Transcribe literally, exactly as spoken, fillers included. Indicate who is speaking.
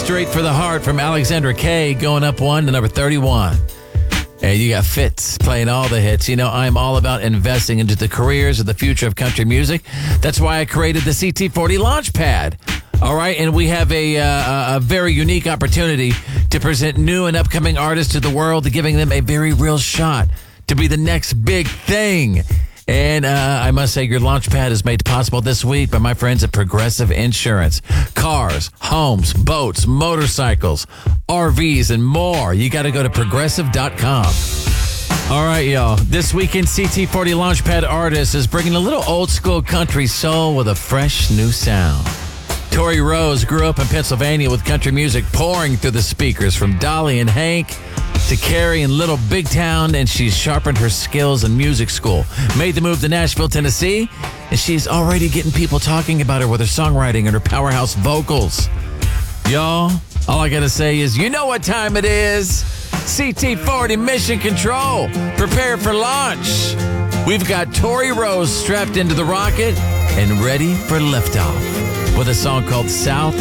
Speaker 1: Straight for the Heart from Alexandra Kay going up one to number thirty-one. And you got Fitz playing all the hits. You know, I'm all about investing into the careers of the future of country music. That's why I created the C T forty Launchpad. All right, and we have a, uh, a very unique opportunity to present new and upcoming artists to the world, to giving them a very real shot to be the next big thing. And uh, I must say, your Launchpad is made possible this week by my friends at Progressive Insurance. Cars, homes, boats, motorcycles, R Vs, and more. You got to go to progressive dot com. All right, y'all. This weekend, C T forty Launchpad Artist is bringing a little old school country soul with a fresh new sound. Tori Rose grew up in Pennsylvania with country music pouring through the speakers from Dolly and Hank to Carrie in Little Big Town, and she's sharpened her skills in music school. Made the move to Nashville, Tennessee, and she's already getting people talking about her with her songwriting and her powerhouse vocals. Y'all, all I gotta say is, you know what time it is. C T forty Mission Control. Prepare for launch. We've got Tori Rose strapped into the rocket and ready for liftoff with a song called South